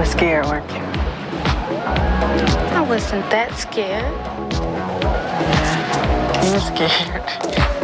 were scared, weren't you? I wasn't that scared. You were scared.